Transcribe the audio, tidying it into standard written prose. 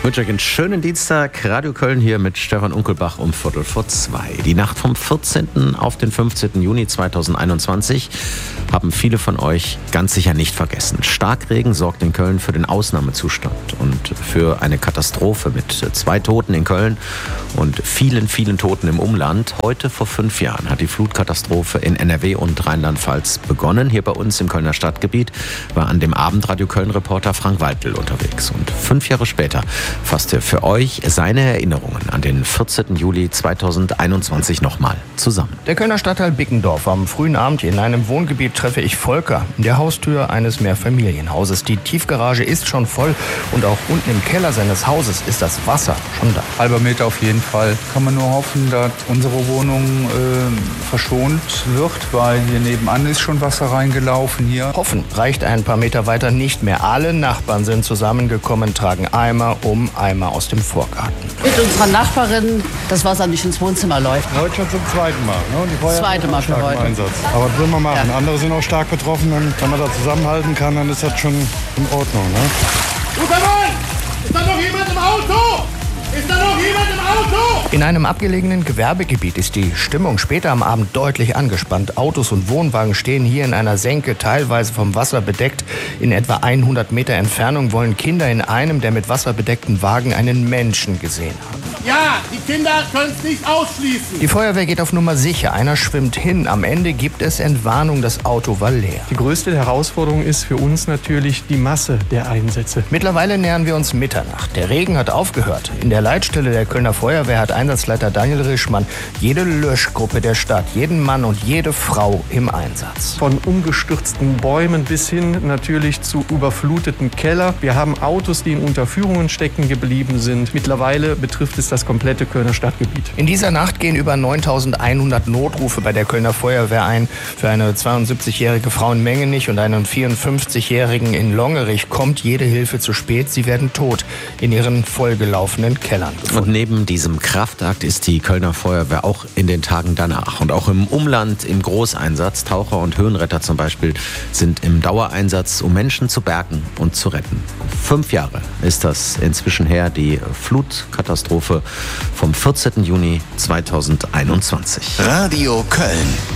Ich wünsche euch einen schönen Dienstag. Radio Köln hier mit Stefan Unkelbach um 1:15. Die Nacht vom 14. auf den 15. Juni 2021 haben viele von euch ganz sicher nicht vergessen. Starkregen sorgt in Köln für den Ausnahmezustand und für eine Katastrophe mit 2 Toten in Köln und vielen, vielen Toten im Umland. Heute vor 5 Jahren hat die Flutkatastrophe in NRW und Rheinland-Pfalz begonnen. Hier bei uns im Kölner Stadtgebiet war an dem Abend Radio Köln-Reporter Frank Waltel unterwegs. Und 5 Jahre später fasste für euch seine Erinnerungen an den 14. Juli 2021 nochmal zusammen. Der Kölner Stadtteil Bickendorf. Am frühen Abend in einem Wohngebiet treffe ich Volker in der Haustür eines Mehrfamilienhauses. Die Tiefgarage ist schon voll und auch unten im Keller seines Hauses ist das Wasser schon da. Halber Meter auf jeden Fall. Kann man nur hoffen, dass unsere Wohnung verschont wird, weil hier nebenan ist schon Wasser reingelaufen hier. Hoffen reicht ein paar Meter weiter nicht mehr. Alle Nachbarn sind zusammengekommen, tragen Eimer um Eimer aus dem Vorgarten. Mit unserer Nachbarin das Wasser nicht ins Wohnzimmer läuft. Heute schon zum zweiten Mal. Ne? Die Feuerwehr Zweite Mal für heute. Einsatz. Aber das will man machen. Ja. Andere sind auch stark betroffen. Und wenn man da zusammenhalten kann, dann ist das schon in Ordnung. Ne? Ist da noch jemand im Auto? Ist da noch jemand im Auto? In einem abgelegenen Gewerbegebiet ist die Stimmung später am Abend deutlich angespannt. Autos und Wohnwagen stehen hier in einer Senke, teilweise vom Wasser bedeckt. In etwa 100 Meter Entfernung wollen Kinder in einem der mit Wasser bedeckten Wagen einen Menschen gesehen haben. Ja, die Kinder können es nicht ausschließen. Die Feuerwehr geht auf Nummer sicher. Einer schwimmt hin. Am Ende gibt es Entwarnung, das Auto war leer. Die größte Herausforderung ist für uns natürlich die Masse der Einsätze. Mittlerweile nähern wir uns Mitternacht. Der Regen hat aufgehört. In der Leitstelle der Kölner Feuerwehr hat Einsatzleiter Daniel Rischmann jede Löschgruppe der Stadt, jeden Mann und jede Frau im Einsatz. Von umgestürzten Bäumen bis hin natürlich zu überfluteten Keller. Wir haben Autos, die in Unterführungen stecken geblieben sind. Mittlerweile betrifft es das komplette Kölner Stadtgebiet. In dieser Nacht gehen über 9.100 Notrufe bei der Kölner Feuerwehr ein. Für eine 72-jährige Frau in Mengenich und einen 54-jährigen in Longerich kommt jede Hilfe zu spät. Sie werden tot in ihren vollgelaufenen Kellern gefunden. Und neben diesem Kraftakt ist die Kölner Feuerwehr auch in den Tagen danach und auch im Umland im Großeinsatz. Taucher und Höhenretter zum Beispiel sind im Dauereinsatz, um Menschen zu bergen und zu retten. 5 Jahre ist das inzwischen her, die Flutkatastrophe vom 14. Juni 2021. Radio Köln.